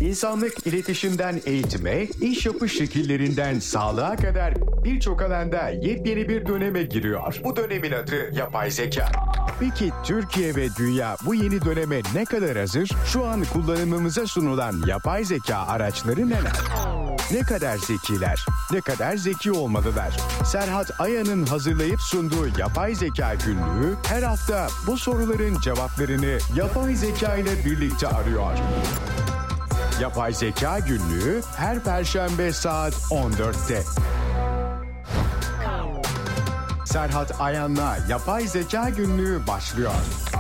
İnsanlık iletişimden eğitime, iş yapış şekillerinden sağlığa kadar birçok alanda yepyeni bir döneme giriyor. Bu dönemin adı yapay zeka. Peki Türkiye ve dünya bu yeni döneme ne kadar hazır? Şu an kullanımımıza sunulan yapay zeka araçları neler? Ne kadar zekiler? Ne kadar zeki olmalılar? Serhat Ayan'ın hazırlayıp sunduğu Yapay Zeka Günlüğü her hafta bu soruların cevaplarını yapay zeka ile birlikte arıyor. Yapay Zeka Günlüğü her Perşembe saat 14'te. Serhat Ayan'la Yapay Zeka Günlüğü başlıyor.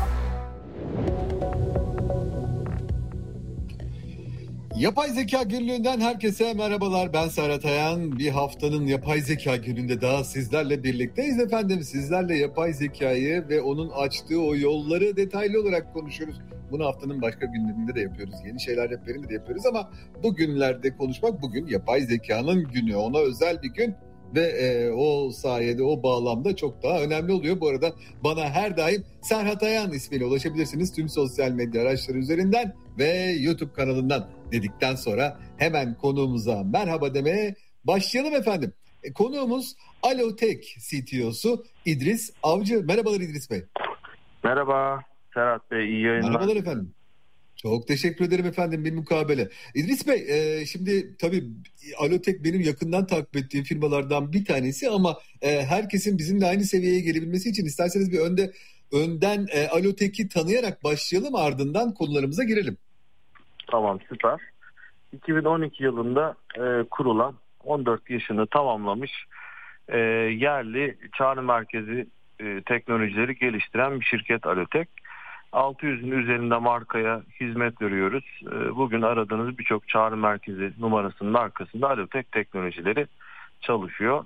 Yapay Zeka Günlüğü'nden herkese merhabalar. Ben Serhat Ayan. Bir haftanın Yapay Zeka Günü'nde daha sizlerle birlikteyiz efendim. Sizlerle yapay zekayı ve onun açtığı o yolları detaylı olarak konuşuyoruz. Bunu haftanın başka günlerinde de yapıyoruz. Yeni şeyler rehberinde de yapıyoruz ama bu günlerde konuşmak, bugün yapay zekanın günü. Ona özel bir gün ve o sayede, o bağlamda çok daha önemli oluyor. Bu arada bana her daim Serhat Ayan ismiyle ulaşabilirsiniz. Tüm sosyal medya araçları üzerinden ve YouTube kanalından dedikten sonra hemen konuğumuza merhaba demeye başlayalım efendim. Konuğumuz Alotek CTO'su İdris Avcı. Merhabalar İdris Bey. Merhaba Serhat Bey, iyi yayınlar. Merhabalar efendim. Çok teşekkür ederim efendim, bir mukabele. İdris Bey, şimdi tabii Alotek benim yakından takip ettiğim firmalardan bir tanesi ama herkesin bizimle aynı seviyeye gelebilmesi için isterseniz bir önden Alotek'i tanıyarak başlayalım, ardından konularımıza girelim. Tamam, süper. 2012 yılında kurulan, 14 yaşını tamamlamış yerli çağrı merkezi teknolojileri geliştiren bir şirket Alotek. 600'ün üzerinde markaya hizmet veriyoruz. Bugün aradığınız birçok çağrı merkezi numarasının arkasında Alotek teknolojileri çalışıyor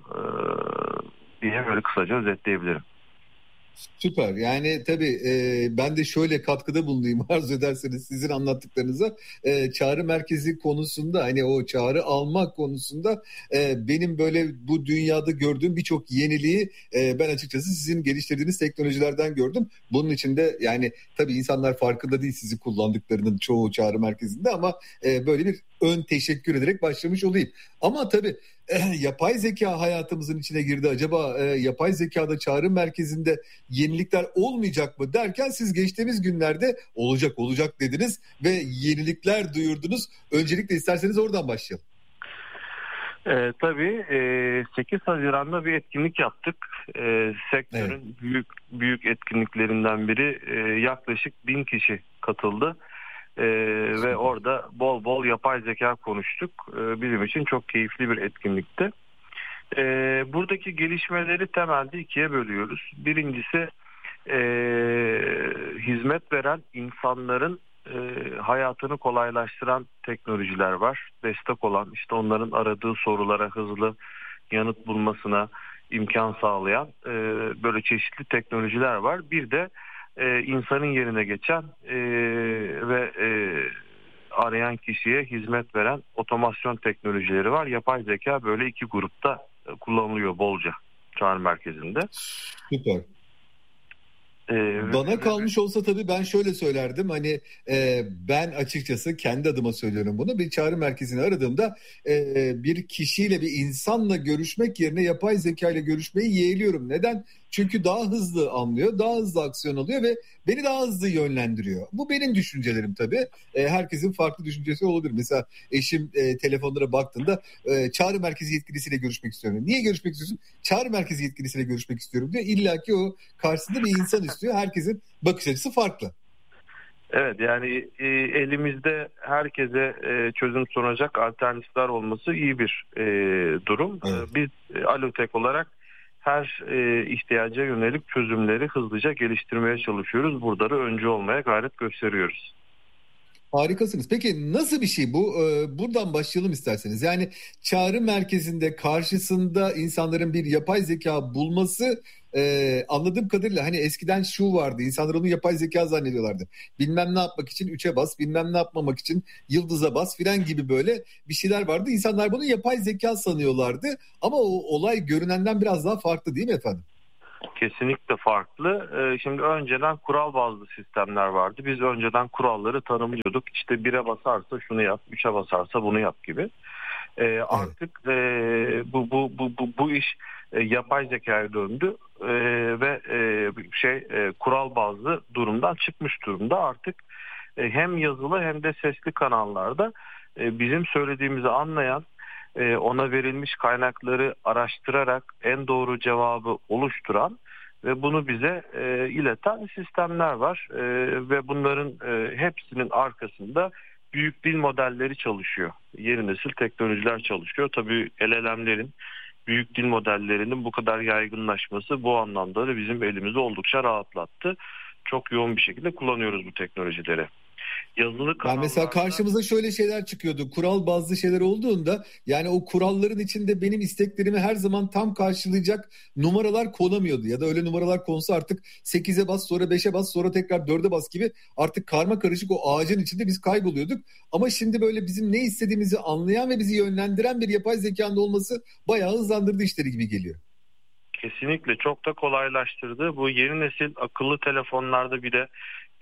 diye böyle kısaca özetleyebilirim. Süper. Yani tabii ben de şöyle katkıda bulunayım arzu ederseniz sizin anlattıklarınıza. Çağrı merkezi konusunda, hani o çağrı almak konusunda benim böyle bu dünyada gördüğüm birçok yeniliği ben açıkçası sizin geliştirdiğiniz teknolojilerden gördüm. Bunun için de yani tabii insanlar farkında değil sizi kullandıklarının çoğu çağrı merkezinde ama böyle bir ön teşekkür ederek başlamış olayım. Ama tabii yapay zeka hayatımızın içine girdi. Acaba yapay zekada çağrı merkezinde yenilikler olmayacak mı derken siz geçtiğimiz günlerde olacak dediniz ve yenilikler duyurdunuz. Öncelikle isterseniz oradan başlayalım. Tabii 8 Haziran'da bir etkinlik yaptık. Sektörün büyük etkinliklerinden biri, yaklaşık 1000 kişi katıldı. Ve orada bol bol yapay zeka konuştuk. Bizim için çok keyifli bir etkinlikti. Buradaki gelişmeleri temelde ikiye bölüyoruz. Birincisi hizmet veren insanların hayatını kolaylaştıran teknolojiler var. Destek olan, işte onların aradığı sorulara hızlı yanıt bulmasına imkan sağlayan böyle çeşitli teknolojiler var. Bir de insanın yerine geçen ve arayan kişiye hizmet veren otomasyon teknolojileri var. Yapay zeka böyle iki grupta kullanılıyor bolca çağrı merkezinde. Süper. Bana kalmış olsa tabii ben şöyle söylerdim, hani ben açıkçası kendi adıma söylüyorum bunu, bir çağrı merkezini aradığımda bir kişiyle, bir insanla görüşmek yerine yapay zeka ile görüşmeyi yeğliyorum. Neden? Çünkü daha hızlı anlıyor, daha hızlı aksiyon alıyor ve beni daha hızlı yönlendiriyor. Bu benim düşüncelerim tabii. Herkesin farklı düşüncesi olabilir. Mesela eşim telefonlara baktığında çağrı merkezi yetkilisiyle görüşmek istiyorum. Niye görüşmek istiyorsun? Çağrı merkezi yetkilisiyle görüşmek istiyorum diyor. İlla ki o karşısında bir insan istiyor. Herkesin bakış açısı farklı. Evet, yani elimizde herkese çözüm sunacak alternatifler olması iyi bir durum. Evet. Biz Alotek olarak her ihtiyaca yönelik çözümleri hızlıca geliştirmeye çalışıyoruz. Burada da öncü olmaya gayret gösteriyoruz. Harikasınız. Peki nasıl bir şey bu? Buradan başlayalım isterseniz. Yani çağrı merkezinde karşısında insanların bir yapay zeka bulması, anladığım kadarıyla hani eskiden şu vardı. İnsanlar onu yapay zeka zannediyorlardı. Bilmem ne yapmak için 3'e bas, bilmem ne yapmamak için yıldıza bas filan gibi böyle bir şeyler vardı. İnsanlar bunu yapay zeka sanıyorlardı. Ama o olay görünenden biraz daha farklı değil mi efendim? Kesinlikle farklı. Şimdi önceden kural bazlı sistemler vardı. Biz önceden kuralları tanımlıyorduk. İşte 1'e basarsa şunu yap, 3'e basarsa bunu yap gibi. Artık bu iş yapay zekaya döndü ve kural bazlı durumdan çıkmış durumda. Artık hem yazılı hem de sesli kanallarda bizim söylediğimizi anlayan, ona verilmiş kaynakları araştırarak en doğru cevabı oluşturan ve bunu bize ileten sistemler var. Ve bunların hepsinin arkasında büyük dil modelleri çalışıyor. Yeni nesil teknolojiler çalışıyor. Tabii LLM'lerin, büyük dil modellerinin bu kadar yaygınlaşması bu anlamda da bizim elimizi oldukça rahatlattı. Çok yoğun bir şekilde kullanıyoruz bu teknolojileri. Yazılı Yani mesela karşımıza şöyle şeyler çıkıyordu. Kural bazlı şeyler olduğunda yani o kuralların içinde benim isteklerimi her zaman tam karşılayacak numaralar konamıyordu. Ya da öyle numaralar konsa artık 8'e bas, sonra 5'e bas, sonra tekrar 4'e bas gibi artık karma karışık o ağacın içinde biz kayboluyorduk. Ama şimdi böyle bizim ne istediğimizi anlayan ve bizi yönlendiren bir yapay zekanın olması bayağı hızlandırdı işleri gibi geliyor. Kesinlikle çok da kolaylaştırdı. Bu yeni nesil akıllı telefonlarda bir de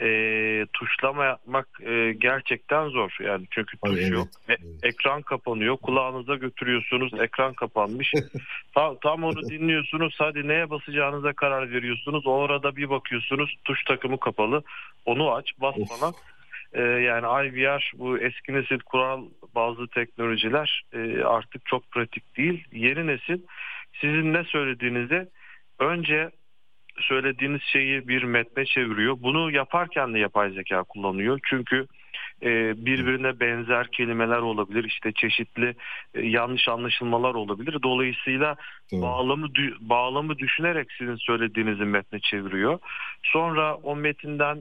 tuşlama yapmak gerçekten zor. Yani çünkü tuş yok. Ekran kapanıyor. Kulağınıza götürüyorsunuz. Ekran kapanmış. Tam onu dinliyorsunuz. Hadi neye basacağınıza karar veriyorsunuz. O arada bir bakıyorsunuz. Tuş takımı kapalı. Onu aç. Bas falan. Yani IVR, bu eski nesil kural bazı teknolojiler artık çok pratik değil. Yeni nesil sizin ne söylediğinizi önce söylediğiniz şeyi bir metne çeviriyor. Bunu yaparken de yapay zeka kullanıyor. Çünkü birbirine benzer kelimeler olabilir. İşte çeşitli yanlış anlaşılmalar olabilir. Dolayısıyla bağlamı düşünerek sizin söylediğinizi metne çeviriyor. Sonra o metinden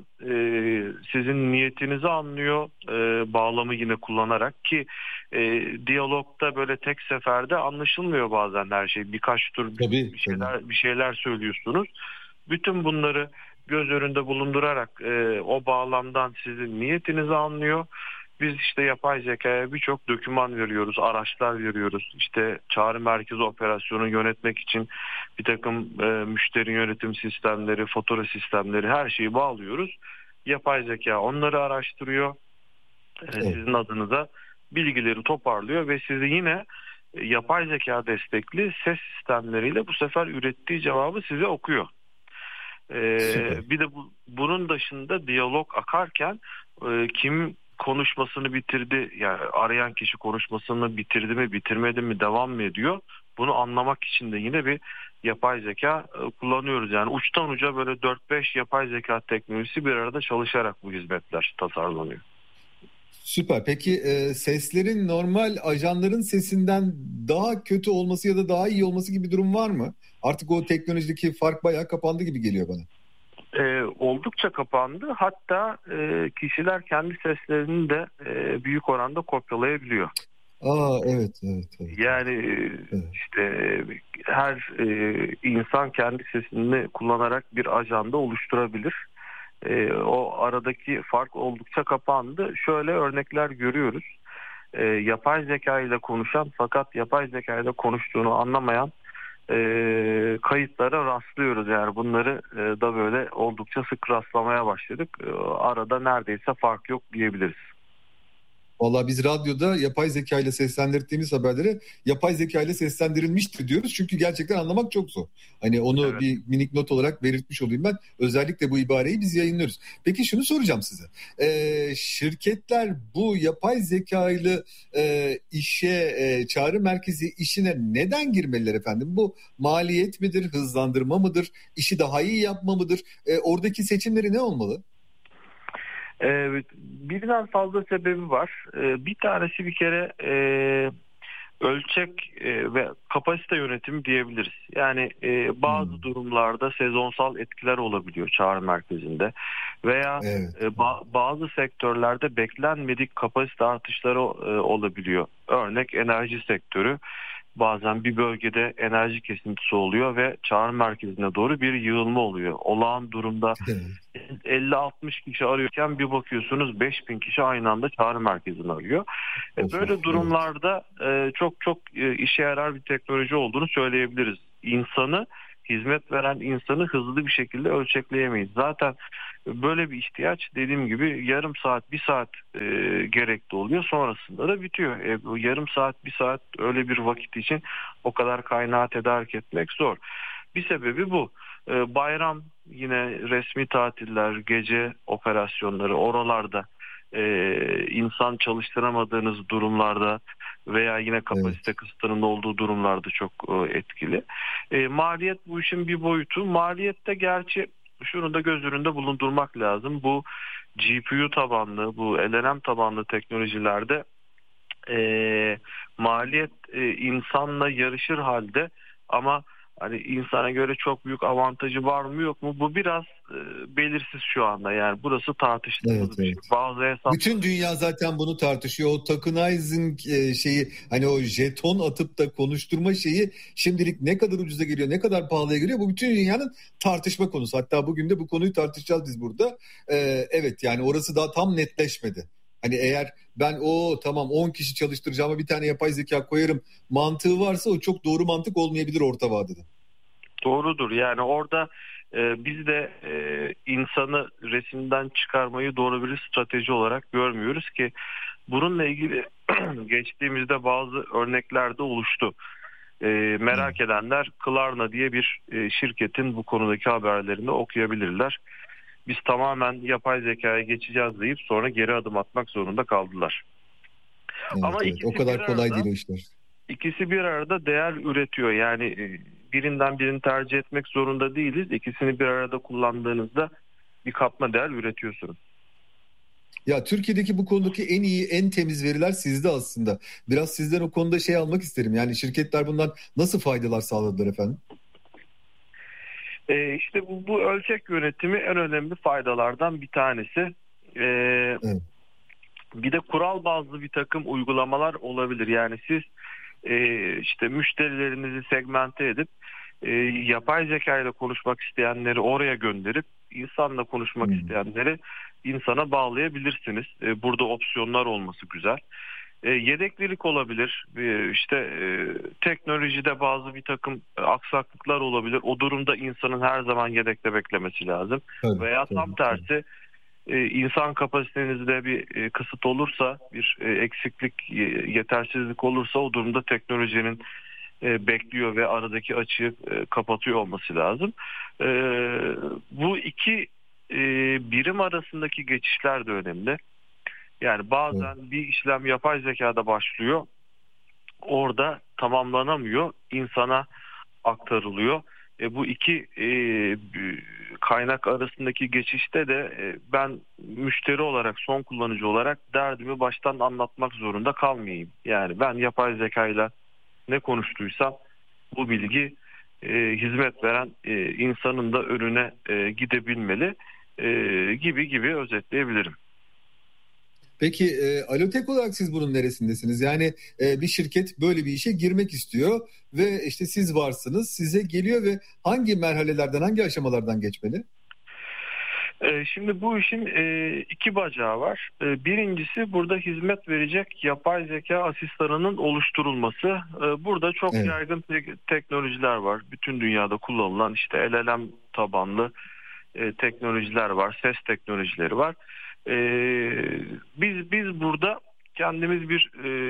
sizin niyetinizi anlıyor. Bağlamı yine kullanarak ki diyalogda böyle tek seferde anlaşılmıyor bazen her şey. Birkaç tur bir şeyler söylüyorsunuz. Bütün bunları göz önünde bulundurarak o bağlamdan sizin niyetinizi anlıyor. Biz işte yapay zekaya birçok doküman veriyoruz, araçlar veriyoruz. İşte çağrı merkezi operasyonu yönetmek için bir takım müşteri yönetim sistemleri, fatura sistemleri, her şeyi bağlıyoruz. Yapay zeka onları araştırıyor. Sizin adınıza bilgileri toparlıyor ve sizi yine yapay zeka destekli ses sistemleriyle bu sefer ürettiği cevabı size okuyor. Bir de bunun dışında diyalog akarken kim konuşmasını bitirdi, yani arayan kişi konuşmasını bitirdi mi, bitirmedi mi, devam mı ediyor, bunu anlamak için de yine bir yapay zeka kullanıyoruz. Yani uçtan uca böyle 4-5 yapay zeka teknolojisi bir arada çalışarak bu hizmetler tasarlanıyor. Süper. Peki seslerin normal ajanların sesinden daha kötü olması ya da daha iyi olması gibi bir durum var mı? Artık o teknolojideki fark bayağı kapandı gibi geliyor bana. Oldukça kapandı. Hatta kişiler kendi seslerini de büyük oranda kopyalayabiliyor. Evet. Yani işte her insan kendi sesini kullanarak bir ajanda oluşturabilir. O aradaki fark oldukça kapandı. Şöyle örnekler görüyoruz. Yapay zeka ile konuşan fakat yapay zeka ile konuştuğunu anlamayan kayıtlara rastlıyoruz. Yani bunları da böyle oldukça sık rastlamaya başladık. Arada neredeyse fark yok diyebiliriz. Vallahi biz radyoda yapay zeka ile seslendirdiğimiz haberleri yapay zeka ile seslendirilmiştir diyoruz. Çünkü gerçekten anlamak çok zor. Hani onu bir minik not olarak belirtmiş olayım ben. Özellikle bu ibareyi biz yayınlıyoruz. Peki şunu soracağım size. Şirketler bu yapay zeka ile çağrı merkezi işine neden girmeliler efendim? Bu maliyet midir, hızlandırma mıdır, işi daha iyi yapma mıdır? Oradaki seçimleri ne olmalı? Birden fazla sebebi var. Bir tanesi bir kere ölçek ve kapasite yönetimi diyebiliriz. Yani bazı durumlarda sezonsal etkiler olabiliyor çağrı merkezinde veya bazı sektörlerde beklenmedik kapasite artışları olabiliyor. Örnek enerji sektörü. Bazen bir bölgede enerji kesintisi oluyor ve çağrı merkezine doğru bir yığılma oluyor. Olağan durumda 50-60 kişi arıyorken bir bakıyorsunuz 5000 kişi aynı anda çağrı merkezini arıyor. Böyle durumlarda çok işe yarar bir teknoloji olduğunu söyleyebiliriz. İnsanı hizmet veren insanı hızlı bir şekilde ölçekleyemeyiz. Zaten böyle bir ihtiyaç dediğim gibi yarım saat, bir saat gerekli oluyor. Sonrasında da bitiyor. Bu yarım saat, bir saat öyle bir vakit için o kadar kaynağı tedarik etmek zor. Bir sebebi bu. Bayram, yine resmi tatiller, gece operasyonları, oralarda insan çalıştıramadığınız durumlarda veya yine kapasite Evet. kısıtlarının olduğu durumlarda çok etkili. Maliyet bu işin bir boyutu. Maliyette gerçi şunu da göz önünde bulundurmak lazım. Bu GPU tabanlı, bu LLM tabanlı teknolojilerde maliyet insanla yarışır halde, ama hani insana göre çok büyük avantajı var mı yok mu? Bu biraz belirsiz şu anda. Yani burası Evet, tartıştığımız bir şey. evet. Bazı hesaplar. Bütün dünya zaten bunu tartışıyor. O tokenizing şeyi, hani o jeton atıp da konuşturma şeyi şimdilik ne kadar ucuza geliyor, ne kadar pahalıya geliyor, bu bütün dünyanın tartışma konusu. Hatta bugün de bu konuyu tartışacağız biz burada. Evet, yani orası daha tam netleşmedi. Hani eğer ben tamam 10 kişi çalıştıracağıma bir tane yapay zeka koyarım mantığı varsa, o çok doğru mantık olmayabilir orta vadede. Doğrudur. Yani orada biz de insanı resimden çıkarmayı doğru bir strateji olarak görmüyoruz ki bununla ilgili geçtiğimizde bazı örnekler de oluştu. Merak edenler Klarna diye bir şirketin bu konudaki haberlerini okuyabilirler. Biz tamamen yapay zekaya geçeceğiz deyip sonra geri adım atmak zorunda kaldılar. Evet, Ama evet, o ikisi bir kadar kolay değil arada o işler. İkisi bir arada değer üretiyor. Yani birinden birini tercih etmek zorunda değiliz. İkisini bir arada kullandığınızda bir katma değer üretiyorsunuz. Ya Türkiye'deki bu konudaki en iyi, en temiz veriler sizde aslında. Biraz sizden o konuda şey almak isterim. Yani şirketler bundan nasıl faydalar sağladılar efendim? İşte bu ölçek yönetimi en önemli faydalardan bir tanesi. E, Evet. Bir de kural bazlı bir takım uygulamalar olabilir. Yani siz işte müşterilerinizi segmente edip yapay zeka ile konuşmak isteyenleri oraya gönderip insanla konuşmak Hmm. isteyenleri insana bağlayabilirsiniz. Burada opsiyonlar olması güzel. Yedeklilik olabilir. İşte teknolojide bazı bir takım aksaklıklar olabilir. O durumda insanın her zaman yedekte beklemesi lazım. Tabii, Veya tam tabii, tabii. tersi, insan kapasitenizde bir kısıt olursa, bir eksiklik, yetersizlik olursa o durumda teknolojinin bekliyor ve aradaki açığı kapatıyor olması lazım. E, Bu iki birim arasındaki geçişler de önemli. Yani Doğru. bazen bir işlem yapay zekada başlıyor, orada tamamlanamıyor, insana aktarılıyor. Bu iki kaynak arasındaki geçişte de ben müşteri olarak, son kullanıcı olarak derdimi baştan anlatmak zorunda kalmayayım. Yani ben yapay zekayla ne konuştuysam bu bilgi hizmet veren insanın da önüne gidebilmeli gibi gibi özetleyebilirim. Peki Alotek olarak siz bunun neresindesiniz? Yani bir şirket böyle bir işe girmek istiyor ve işte siz varsınız, size geliyor ve hangi merhalelerden, hangi aşamalardan geçmeli? Şimdi bu işin iki bacağı var. Birincisi, burada hizmet verecek yapay zeka asistanının oluşturulması. Burada çok Evet. yaygın teknolojiler var. Bütün dünyada kullanılan işte LLM tabanlı teknolojiler var, ses teknolojileri var. Biz burada kendimiz bir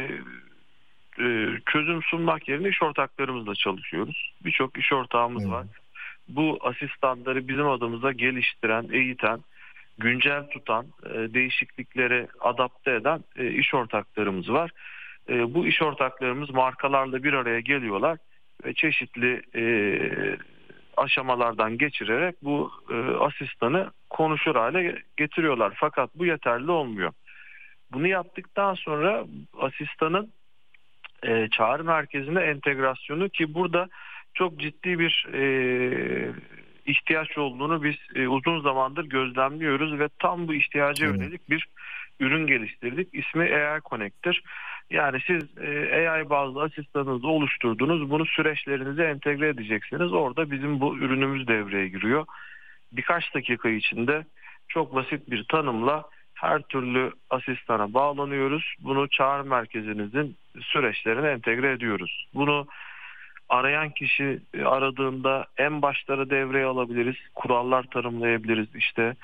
çözüm sunmak yerine iş ortaklarımızla çalışıyoruz. Birçok iş ortağımız Evet. var. Bu asistanları bizim adımıza geliştiren, eğiten, güncel tutan, değişikliklere adapte eden iş ortaklarımız var. Bu iş ortaklarımız markalarla bir araya geliyorlar ve çeşitli aşamalardan geçirerek bu asistanı konuşur hale getiriyorlar. Fakat bu yeterli olmuyor. Bunu yaptıktan sonra asistanın çağrı merkezine entegrasyonu, ki burada çok ciddi bir ihtiyaç olduğunu biz uzun zamandır gözlemliyoruz ve tam bu ihtiyaca Evet. yönelik bir ürün geliştirdik. İsmi AI Connector. Yani siz AI bazlı asistanınızı oluşturdunuz. Bunu süreçlerinize entegre edeceksiniz. Orada bizim bu ürünümüz devreye giriyor. Birkaç dakika içinde çok basit bir tanımla her türlü asistana bağlanıyoruz. Bunu çağrı merkezinizin süreçlerine entegre ediyoruz. Bunu Arayan kişi aradığında en başları devreye alabiliriz. Kurallar tanımlayabiliriz. İşte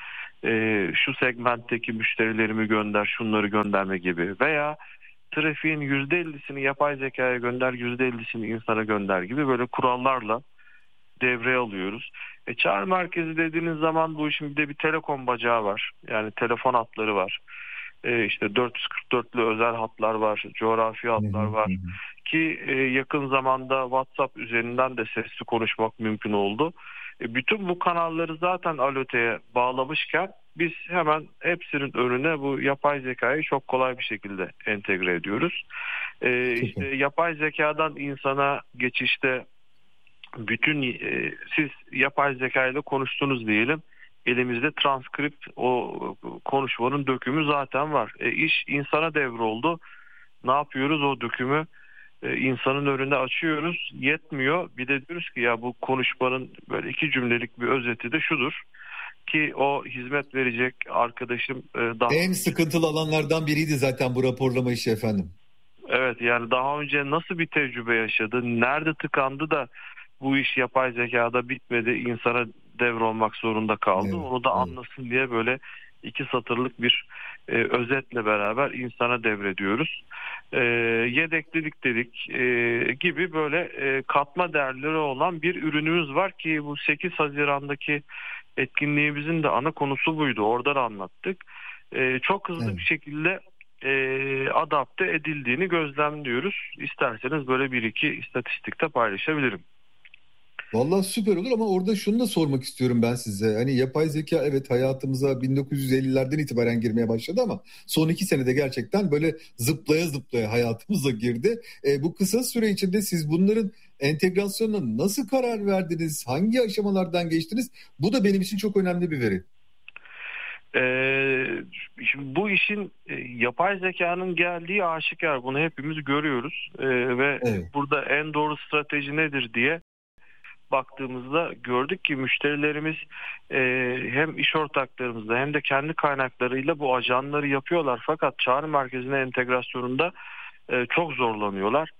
şu segmentteki müşterilerimi gönder, şunları gönderme gibi. Veya trafiğin %50'sini yapay zekaya gönder, %50'sini insana gönder gibi böyle kurallarla devreye alıyoruz. Çağrı merkezi dediğiniz zaman bu işin bir de bir telekom bacağı var. Yani telefon hatları var. İşte 444'lü özel hatlar var, coğrafi hatlar var. Ki yakın zamanda WhatsApp üzerinden de sesli konuşmak mümkün oldu. Bütün bu kanalları zaten ALOT'e bağlamışken biz hemen hepsinin önüne bu yapay zekayı çok kolay bir şekilde entegre ediyoruz. İşte yapay zekadan insana geçişte bütün siz yapay zeka ile konuştunuz diyelim. Elimizde transkript, o konuşmanın dökümü zaten var. İş insana devroldu. Ne yapıyoruz? O dökümü insanın önünde açıyoruz. Yetmiyor. Bir de diyoruz ki ya bu konuşmanın böyle 2 cümlelik bir özeti de şudur. Ki o hizmet verecek arkadaşım daha... En sıkıntılı alanlardan biriydi zaten bu raporlama işi efendim. Evet, yani daha önce nasıl bir tecrübe yaşadı? Nerede tıkandı da bu iş yapay zekada bitmedi, insana devrolmak zorunda kaldı. Evet, Onu da anlasın diye böyle 2 satırlık bir özetle beraber insana devrediyoruz. Yedeklilik dedik gibi böyle katma değerleri olan bir ürünümüz var ki bu 8 Haziran'daki etkinliğimizin de ana konusu buydu. Oradan anlattık. Çok hızlı bir şekilde adapte edildiğini gözlemliyoruz. İsterseniz böyle bir iki istatistikte paylaşabilirim. Vallahi süper olur ama orada şunu da sormak istiyorum ben size. Hani yapay zeka evet hayatımıza 1950'lerden itibaren girmeye başladı ama son 2 senede gerçekten böyle zıplaya zıplaya hayatımıza girdi. Bu kısa süre içinde siz bunların entegrasyonuna nasıl karar verdiniz? Hangi aşamalardan geçtiniz? Bu da benim için çok önemli bir veri. Şimdi bu işin yapay zekanın geldiği aşikar. Bunu hepimiz görüyoruz. Ve burada en doğru strateji nedir diye baktığımızda gördük ki müşterilerimiz hem iş ortaklarımızla hem de kendi kaynaklarıyla bu ajanları yapıyorlar. Fakat çağrı merkezine entegrasyonunda çok zorlanıyorlar.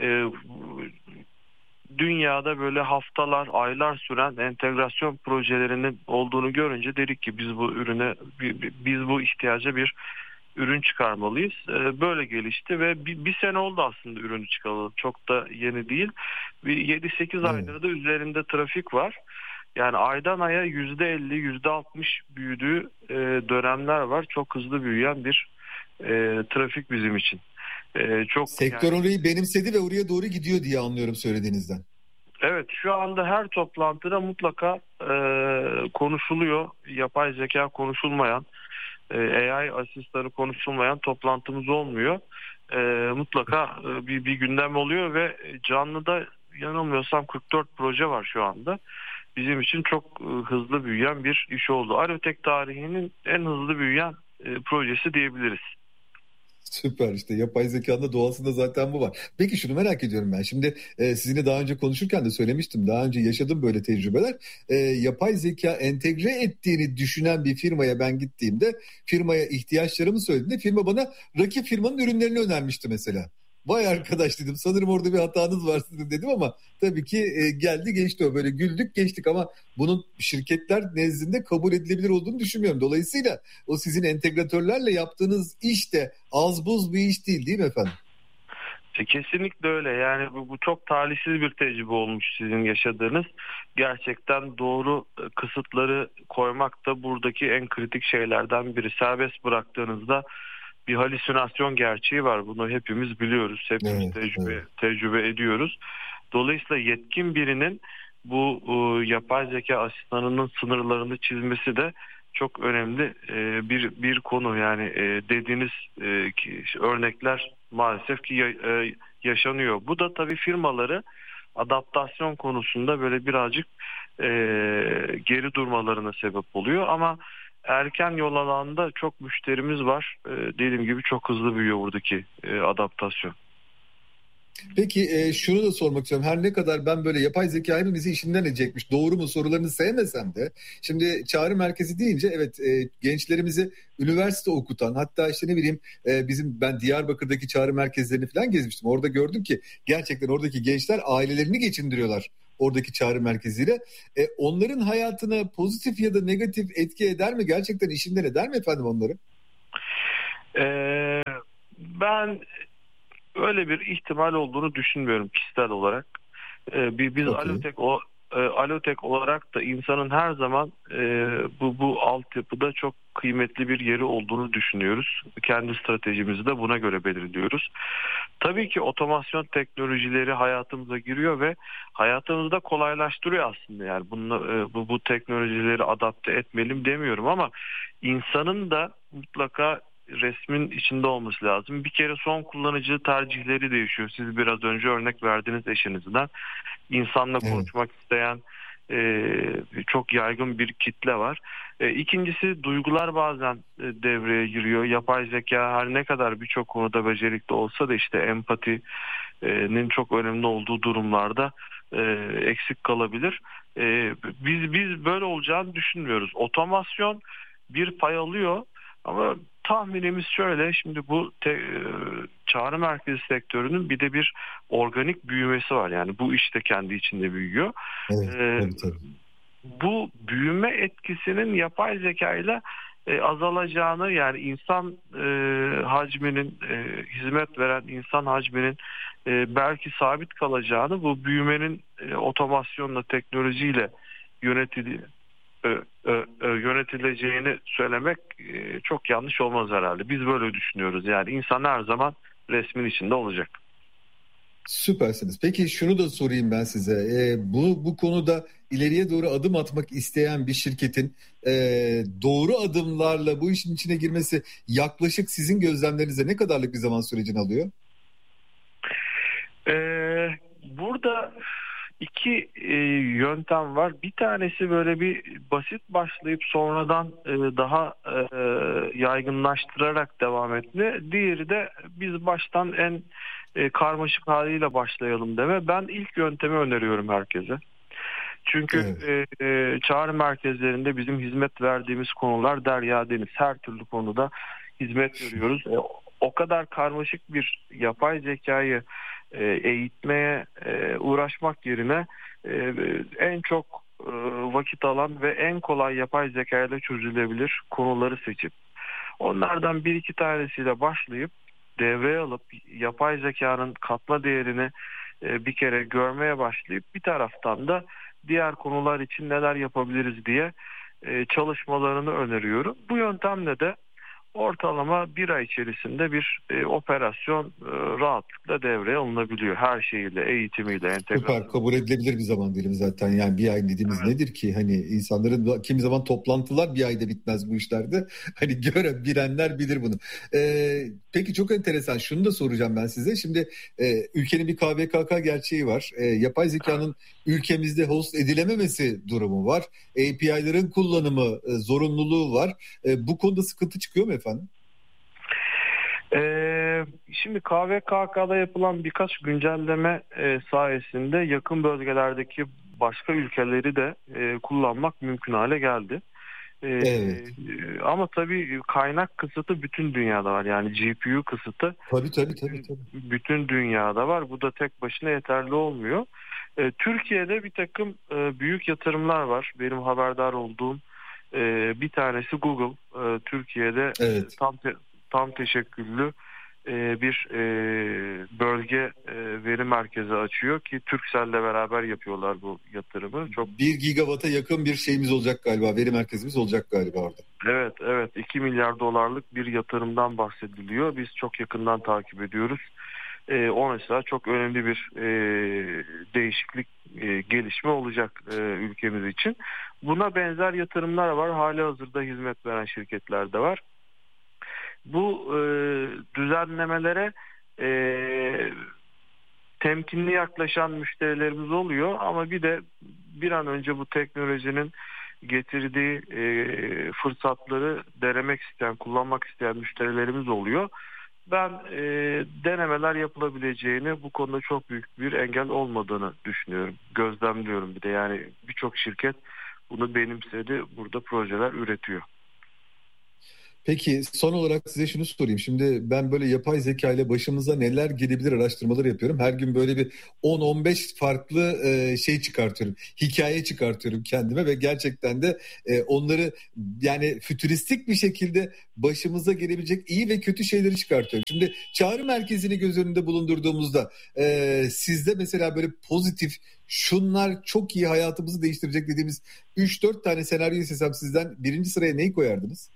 Dünyada böyle haftalar, aylar süren entegrasyon projelerinin olduğunu görünce dedik ki biz bu ihtiyaca bir ürün çıkarmalıyız. Böyle gelişti ve bir sene oldu aslında ürünü çıkaralım. Çok da yeni değil. 7-8 aydır da üzerinde trafik var. Yani aydan aya %50, %60 büyüdüğü dönemler var. Çok hızlı büyüyen bir trafik bizim için. Sektör orayı benimsedi ve oraya doğru gidiyor diye anlıyorum söylediğinizden. Evet, şu anda her toplantıda mutlaka konuşuluyor. Yapay zeka konuşulmayan, AI asistanı konuşulmayan toplantımız olmuyor. Mutlaka bir gündem oluyor ve canlıda yanılmıyorsam 44 proje var şu anda. Bizim için çok hızlı büyüyen bir iş oldu. Alotek tarihinin en hızlı büyüyen projesi diyebiliriz. Süper, işte yapay zekanın da doğasında zaten bu var. Peki şunu merak ediyorum ben. Şimdi sizinle daha önce konuşurken de söylemiştim. Daha önce yaşadım böyle tecrübeler. Yapay zeka entegre ettiğini düşünen bir firmaya ben gittiğimde firmaya ihtiyaçlarımı söylediğimde firma bana rakip firmanın ürünlerini önermişti mesela. Vay arkadaş dedim, sanırım orada bir hatanız var sizin dedim ama tabii ki geldi geçti o, böyle güldük geçtik ama bunun şirketler nezdinde kabul edilebilir olduğunu düşünmüyorum. Dolayısıyla o sizin entegratörlerle yaptığınız iş de az buz bir iş değil mi efendim? Kesinlikle öyle. Yani bu çok talihsiz bir tecrübe olmuş sizin yaşadığınız. Gerçekten doğru kısıtları koymak da buradaki en kritik şeylerden biri. Serbest bıraktığınızda bir halüsinasyon gerçeği var. Bunu hepimiz biliyoruz. Hepimiz tecrübe ediyoruz. Dolayısıyla yetkin birinin bu yapay zeka asistanının sınırlarını çizmesi de çok önemli bir konu. Yani dediğiniz örnekler maalesef ki yaşanıyor. Bu da tabii firmaları adaptasyon konusunda böyle birazcık geri durmalarına sebep oluyor ama erken yol alanda çok müşterimiz var. Dediğim gibi çok hızlı büyüyor buradaki adaptasyon. Peki şunu da sormak istiyorum. Her ne kadar ben böyle yapay zeka hepimizi işinden edecekmiş, doğru mu sorularını sevmesem de, şimdi çağrı merkezi deyince evet, gençlerimizi üniversite okutan, hatta işte ne bileyim, ben Diyarbakır'daki çağrı merkezlerini falan gezmiştim. Orada gördüm ki gerçekten oradaki gençler ailelerini geçindiriyorlar oradaki çağrı merkeziyle. Onların hayatına pozitif ya da negatif etki eder mi? Gerçekten işinden eder mi efendim onları? Ben öyle bir ihtimal olduğunu düşünmüyorum kişisel olarak. Biz Okey. Alotek olarak da insanın her zaman bu altyapıda çok kıymetli bir yeri olduğunu düşünüyoruz. Kendi stratejimizi de buna göre belirliyoruz. Tabii ki otomasyon teknolojileri hayatımıza giriyor ve hayatımızı da kolaylaştırıyor aslında. Yani bu teknolojileri adapte etmeliyim demiyorum ama insanın da mutlaka resmin içinde olması lazım. Bir kere son kullanıcı tercihleri değişiyor. Siz biraz önce örnek verdiğiniz eşinizden. İnsanla Evet. konuşmak isteyen çok yaygın bir kitle var. İkincisi duygular bazen devreye giriyor. Yapay zeka her ne kadar birçok konuda becerikli olsa da işte empatinin çok önemli olduğu durumlarda eksik kalabilir. Biz böyle olacağını düşünmüyoruz. Otomasyon bir pay alıyor ama tahminimiz şöyle, şimdi çağrı merkezi sektörünün bir de bir organik büyümesi var. Yani bu işte kendi içinde büyüyor. Evet, Ee, tabii tabii. Bu büyüme etkisinin yapay zeka ile azalacağını, yani insan hacminin, hizmet veren insan hacminin belki sabit kalacağını, bu büyümenin otomasyonla, teknolojiyle yönetili yönetileceğini söylemek çok yanlış olmaz herhalde. Biz böyle düşünüyoruz. Yani insan her zaman resmin içinde olacak. Süpersiniz. Peki şunu da sorayım ben size. Bu konuda ileriye doğru adım atmak isteyen bir şirketin doğru adımlarla bu işin içine girmesi yaklaşık sizin gözlemlerinize ne kadarlık bir zaman sürecini alıyor? Burada iki yöntem var. Bir tanesi böyle bir basit başlayıp sonradan daha yaygınlaştırarak devam etme. Diğeri de biz baştan en karmaşık haliyle başlayalım deme. Ben ilk yöntemi öneriyorum herkese. Çünkü Evet. çağrı merkezlerinde bizim hizmet verdiğimiz konular derya deniz. Her türlü konuda hizmet veriyoruz. O kadar karmaşık bir yapay zekayı eğitmeye uğraşmak yerine en çok vakit alan ve en kolay yapay zeka ile çözülebilir konuları seçip onlardan bir iki tanesiyle başlayıp devreye alıp yapay zekanın katma değerini bir kere görmeye başlayıp bir taraftan da diğer konular için neler yapabiliriz diye çalışmalarını öneriyorum. Bu yöntemle de ortalama bir ay içerisinde bir operasyon rahatlıkla devreye alınabiliyor. Her şeyiyle, eğitimiyle, Süper, entegrasyonu. kabul edilebilir bir zaman dilimi zaten. Yani bir ay dediğimiz Evet. nedir ki? Hani insanların kimi zaman toplantılar bir ayda bitmez bu işlerde. Hani bilenler bilir bunu. Peki çok enteresan. Şunu da soracağım ben size. Şimdi ülkenin bir KVKK gerçeği var. Yapay zekanın ülkemizde host edilememesi durumu var. API'ların kullanımı zorunluluğu var. Bu konuda sıkıntı çıkıyor mu efendim? Şimdi KVKK'da yapılan birkaç güncelleme sayesinde yakın bölgelerdeki başka ülkeleri de kullanmak mümkün hale geldi. Evet. Ama tabii kaynak kısıtı bütün dünyada var. Yani GPU kısıtı Tabii tabii tabii bütün, tabii. bütün dünyada var. Bu da tek başına yeterli olmuyor. Türkiye'de bir takım büyük yatırımlar var. Benim haberdar olduğum bir tanesi Google. Türkiye'de Evet. tam teşekküllü bir bölge veri merkezi açıyor ki Turkcell'le beraber yapıyorlar bu yatırımı. Çok 1 gigawata yakın bir şeyimiz olacak galiba. Veri merkezimiz olacak galiba orada. evet 2 milyar dolarlık bir yatırımdan bahsediliyor. Biz çok yakından takip ediyoruz. O mesela çok önemli bir değişiklik, gelişme olacak ülkemiz için. Buna benzer yatırımlar var. Halihazırda hizmet veren şirketler de var. Bu düzenlemelere e, temkinli yaklaşan müşterilerimiz oluyor ama bir de bir an önce bu teknolojinin getirdiği fırsatları denemek isteyen, kullanmak isteyen müşterilerimiz oluyor. Ben denemeler yapılabileceğini, bu konuda çok büyük bir engel olmadığını düşünüyorum. Gözlemliyorum bir de, yani birçok şirket bunu benimsedi. Burada projeler üretiyor. Peki son olarak size şunu sorayım. Şimdi ben böyle yapay zeka ile başımıza neler gelebilir araştırmaları yapıyorum. Her gün böyle bir 10-15 farklı şey çıkartıyorum. Hikaye çıkartıyorum kendime ve gerçekten de onları yani fütüristik bir şekilde başımıza gelebilecek iyi ve kötü şeyleri çıkartıyorum. Şimdi çağrı merkezini göz önünde bulundurduğumuzda sizde mesela böyle pozitif şunlar çok iyi hayatımızı değiştirecek dediğimiz 3-4 tane senaryoyu istesem sizden birinci sıraya neyi koyardınız?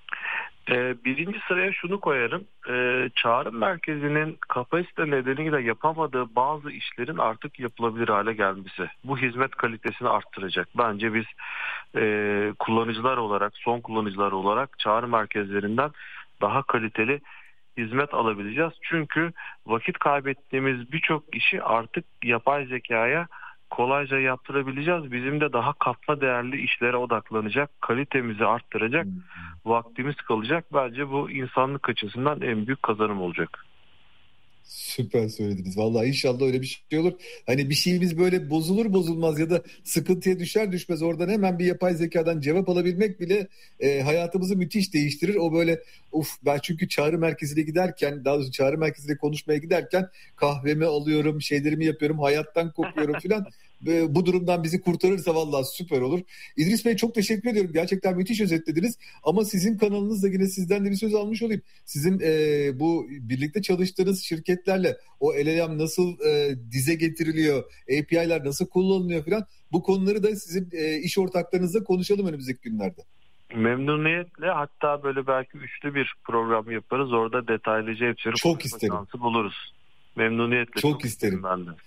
Birinci sıraya şunu koyarım. Çağrı merkezinin kapasite nedeniyle yapamadığı bazı işlerin artık yapılabilir hale gelmesi. Bu hizmet kalitesini arttıracak. Bence biz kullanıcılar olarak, son kullanıcılar olarak çağrı merkezlerinden daha kaliteli hizmet alabileceğiz. Çünkü vakit kaybettiğimiz birçok işi artık yapay zekaya kolayca yaptırabileceğiz. Bizim de daha katma değerli işlere odaklanacak, kalitemizi arttıracak vaktimiz kalacak. Bence bu insanlık açısından en büyük kazanım olacak. Süper söylediniz. Vallahi inşallah öyle bir şey olur. Hani bir şeyimiz böyle bozulur bozulmaz ya da sıkıntıya düşer düşmez oradan hemen bir yapay zekadan cevap alabilmek bile hayatımızı müthiş değiştirir. O böyle ben çünkü çağrı merkezine giderken, daha doğrusu çağrı merkezine konuşmaya giderken kahvemi alıyorum, şeylerimi yapıyorum, hayattan kopuyorum filan. Bu durumdan bizi kurtarırsa vallahi süper olur. İdris Bey çok teşekkür ediyorum. Gerçekten müthiş özetlediniz. Ama sizin kanalınızda yine sizden de bir söz almış olayım. Sizin bu birlikte çalıştığınız şirketlerle o LLM nasıl dize getiriliyor, API'ler nasıl kullanılıyor falan bu konuları da sizin iş ortaklarınızla konuşalım önümüzdeki günlerde. Memnuniyetle, hatta böyle belki üçlü bir program yaparız. Orada detaylıca hepsini çok isterim. Şansı buluruz. Memnuniyetle. Çok isterim. Ben de.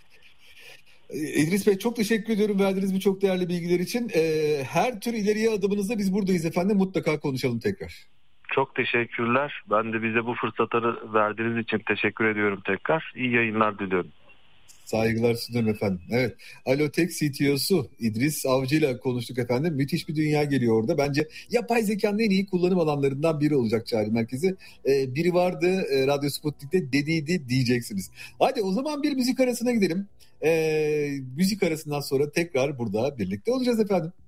İdris Bey çok teşekkür ediyorum verdiğiniz bu çok değerli bilgiler için. Her tür ileriye adımınızda biz buradayız efendim. Mutlaka konuşalım tekrar. Çok teşekkürler. Ben de bize bu fırsatları verdiğiniz için teşekkür ediyorum tekrar. İyi yayınlar diliyorum. Saygılar sunuyorum efendim. Evet. Alotek CTO'su İdris Avcı ile konuştuk efendim. Müthiş bir dünya geliyor orada. Bence yapay zekanın en iyi kullanım alanlarından biri olacak çağrı merkezi. Biri vardı Radyo Sputnik'te dediydi diyeceksiniz. Hadi o zaman bir müzik arasına gidelim. Müzik arasından sonra tekrar burada birlikte olacağız efendim.